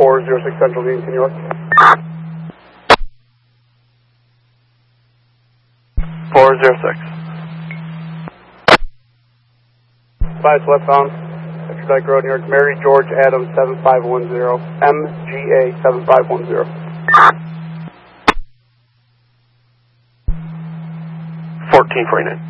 406 Central Union, New York. 406. Bias westbound, Extra Dyke Road, New York. Mary George Adams 7510, MGA 7510. 1449.